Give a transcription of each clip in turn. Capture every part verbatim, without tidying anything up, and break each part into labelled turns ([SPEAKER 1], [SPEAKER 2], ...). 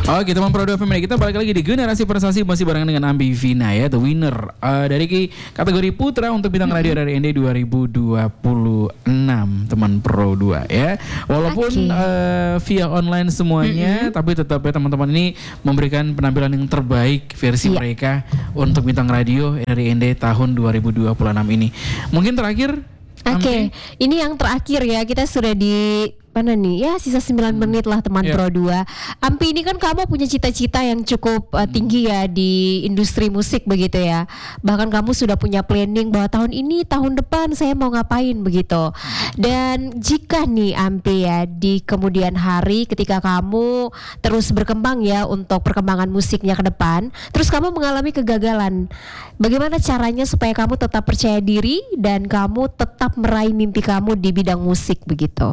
[SPEAKER 1] Oke, teman Pro dua F M, kita balik lagi di Generasi Prestasi masih barengan dengan Ambi Vina ya, the winner uh, dari kategori putra untuk bintang radio dari N D dua ribu dua puluh enam, teman Pro dua ya. Walaupun okay. uh, via online semuanya, mm-hmm. tapi tetap ya teman-teman ini memberikan penampilan yang terbaik versi yeah. mereka untuk bintang radio dari N D tahun dua ribu dua puluh enam ini. Mungkin terakhir.
[SPEAKER 2] Oke, okay. ini yang terakhir ya, kita sudah di mana nih? Ya sisa sembilan menit lah teman yeah. Pro dua. Ampi, ini kan kamu punya cita-cita yang cukup uh, tinggi ya di industri musik begitu ya. Bahkan kamu sudah punya planning bahwa tahun ini, tahun depan saya mau ngapain begitu. Dan jika nih Ampi ya, di kemudian hari ketika kamu terus berkembang ya untuk perkembangan musiknya ke depan, terus kamu mengalami kegagalan, bagaimana caranya supaya kamu tetap percaya diri dan kamu tetap meraih mimpi kamu di bidang musik begitu?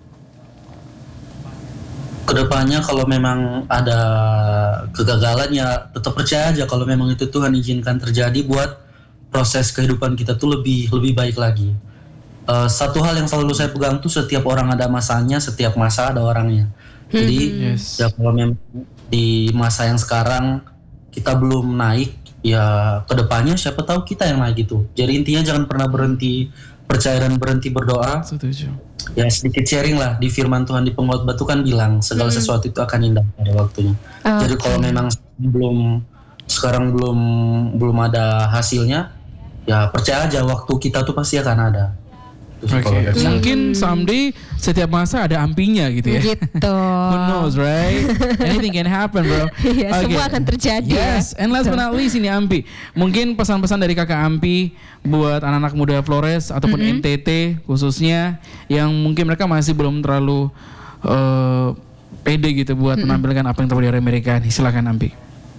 [SPEAKER 3] Kedepannya kalau memang ada kegagalan ya tetap percaya aja kalau memang itu Tuhan izinkan terjadi buat proses kehidupan kita tuh lebih lebih baik lagi. Uh, satu hal yang selalu saya pegang tuh setiap orang ada masanya, setiap masa ada orangnya. Jadi yes. ya kalau memang di masa yang sekarang kita belum naik, ya kedepannya siapa tahu kita yang naik gitu. Jadi intinya jangan pernah berhenti percaya dan berhenti berdoa.
[SPEAKER 1] Setuju.
[SPEAKER 3] Ya sedikit sharing lah, di firman Tuhan di pengkhotbah itu kan bilang segala hmm. sesuatu itu akan indah pada waktunya. Okay. Jadi kalau memang belum sekarang belum belum ada hasilnya, ya percaya aja waktu kita tuh pasti akan ada.
[SPEAKER 1] Oke, okay. mungkin someday setiap masa ada ampinya gitu ya.
[SPEAKER 2] Gitu.
[SPEAKER 1] Who knows, right? Anything can happen, bro.
[SPEAKER 2] Iya, okay. Semua akan terjadi.
[SPEAKER 1] Yes,
[SPEAKER 2] ya.
[SPEAKER 1] and last but not least ini Ampi. Mungkin pesan-pesan dari kakak Ampi buat anak-anak muda Flores ataupun mm-hmm. N T T khususnya yang mungkin mereka masih belum terlalu uh, pede gitu buat mm-hmm. menampilkan apa yang terjadi di Amerika. Silakan Ampi.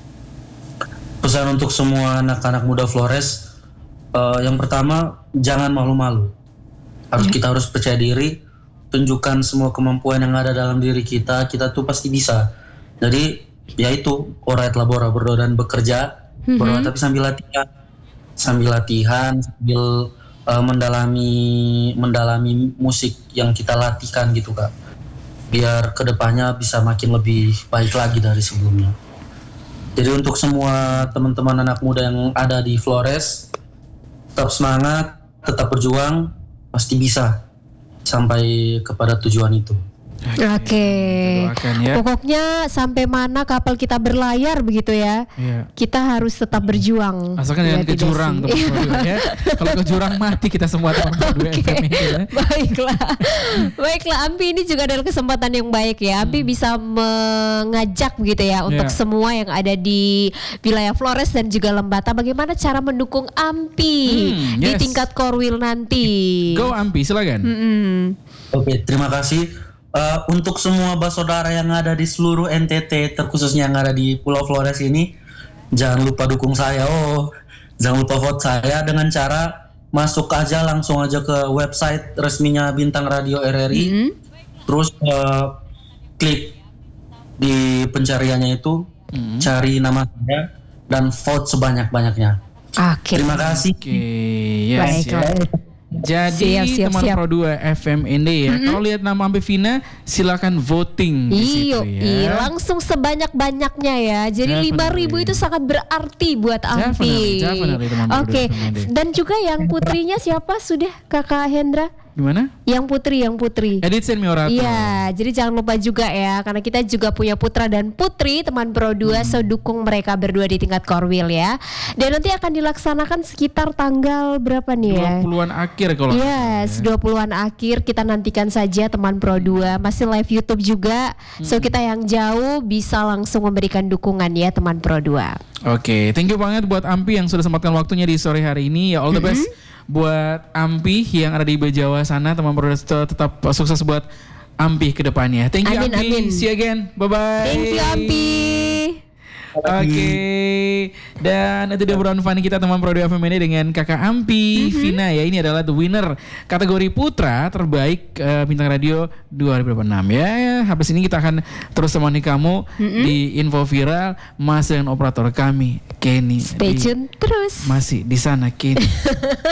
[SPEAKER 3] Pesan untuk semua anak-anak muda Flores, uh, yang pertama jangan malu-malu. Harus yeah. kita harus percaya diri, tunjukkan semua kemampuan yang ada dalam diri kita, kita tuh pasti bisa. Jadi ya itu, orat labora, berdoa dan bekerja, mm-hmm. berdoa tapi sambil latihan, sambil latihan, sambil uh, mendalami mendalami musik yang kita latihkan gitu Kak. Biar kedepannya bisa makin lebih baik lagi dari sebelumnya. Jadi untuk semua teman-teman anak muda yang ada di Flores, tetap semangat, tetap berjuang, pasti bisa sampai kepada tujuan itu.
[SPEAKER 2] Oke, okay. ya. Pokoknya sampai mana kapal kita berlayar begitu ya, yeah. kita harus tetap berjuang.
[SPEAKER 1] Asalkan jangan ke jurang, ya. Kalau ke jurang mati kita semua teman-teman.
[SPEAKER 2] Okay. Ya. Baiklah, baiklah. Ampi ini juga adalah kesempatan yang baik ya. Ampi hmm. bisa mengajak begitu ya untuk yeah. semua yang ada di wilayah Flores dan juga Lembata. Bagaimana cara mendukung Ampi hmm, yes. di tingkat Korwil nanti?
[SPEAKER 1] Go Ampi, silakan.
[SPEAKER 2] Mm-hmm.
[SPEAKER 3] Oke, okay, terima kasih. Uh, untuk semua saudara yang ada di seluruh N T T, terkhususnya yang ada di Pulau Flores ini, jangan lupa dukung saya. Oh, jangan lupa vote saya dengan cara masuk aja langsung aja ke website resminya Bintang Radio R R I, mm-hmm. terus uh, klik di pencariannya itu, mm-hmm. cari nama saya dan vote sebanyak-banyaknya.
[SPEAKER 2] Okay.
[SPEAKER 3] Terima kasih.
[SPEAKER 1] Okay. Yes,
[SPEAKER 2] baiklah.
[SPEAKER 1] Yes. Jadi siap, siap, teman siap. Pro dua F M N D ya, mm-hmm. kalau lihat nama Ampi Vina silakan voting di situ ya.
[SPEAKER 2] Iya, langsung sebanyak-banyaknya ya. Jadi lima ribu itu sangat berarti buat Ampi. Oke, okay. Dan juga yang putrinya siapa sudah Kakak Hendra?
[SPEAKER 1] Gimana?
[SPEAKER 2] Yang putri, yang putri.
[SPEAKER 1] Edit Sen Miorato.
[SPEAKER 2] Iya, jadi jangan lupa juga ya, karena kita juga punya putra dan putri teman Pro dua, hmm. so dukung mereka berdua di tingkat Korwil ya. Dan nanti akan dilaksanakan sekitar tanggal berapa nih ya?
[SPEAKER 1] dua puluhan akhir kalau
[SPEAKER 2] yes, ya. dua puluhan akhir kita nantikan saja teman Pro dua. Masih live YouTube juga. Hmm. So kita yang jauh bisa langsung memberikan dukungan ya teman Pro dua.
[SPEAKER 1] Oke, okay, thank you banget buat Ampi yang sudah sempatkan waktunya di sore hari ini. Ya all the best. Mm-hmm. Buat Ampi yang ada di Bejawa sana, teman Pro tetap sukses buat Ampi ke depannya. Thank you amin, Ampi. Amin. See you again. Bye bye.
[SPEAKER 2] Thank you Ampi.
[SPEAKER 1] Oke, okay. Dan itu dia obrolan funny kita teman Pro dua F M ini dengan kakak Ampi mm-hmm. Vina ya. Ini adalah the winner kategori putra terbaik uh, bintang radio dua ribu dua puluh enam ya. Habis ini kita akan terus temani kamu mm-hmm. di info viral masih dengan operator kami Kenny.
[SPEAKER 2] Stay tune terus.
[SPEAKER 1] Masih di sana Kenny.